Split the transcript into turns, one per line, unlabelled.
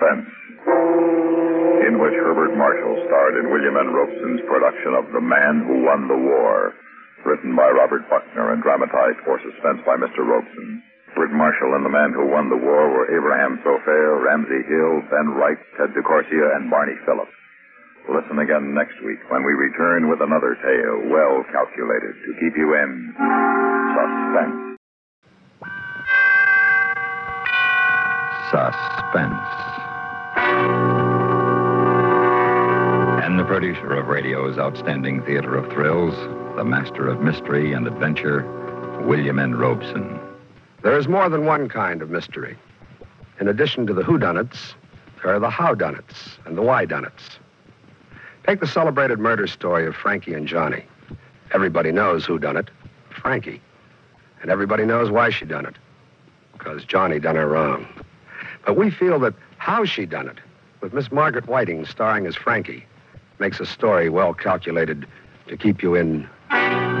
Suspense, in which Herbert Marshall starred in William N. Robeson's production of The Man Who Won the War, written by Robert Buckner and dramatized for suspense by Mr. Robeson. Herbert Marshall and The Man Who Won the War were Abraham Sofair, Ramsey Hill, Ben Wright, Ted DeCorsia, and Barney Phillips. Listen again next week when we return with another tale well calculated to keep you in suspense.
Suspense. And the producer of radio's outstanding theater of thrills, the master of mystery and adventure, William N. Robeson.
There is more than one kind of mystery. In addition to the whodunits, there are the howdunnits and the whydunnits. Take the celebrated murder story of Frankie and Johnny. Everybody knows who done it, Frankie. And everybody knows why she done it, because Johnny done her wrong. But we feel that how she done it, with Miss Margaret Whiting starring as Frankie, makes a story well calculated to keep you in